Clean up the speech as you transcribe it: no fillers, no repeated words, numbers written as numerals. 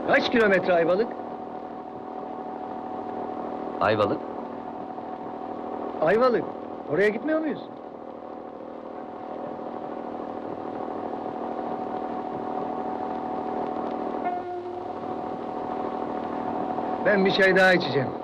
Kaç kilometre Ayvalık? Ayvalık? Ayvalık. Oraya gitmiyor muyuz? Ben bir çay daha içeceğim.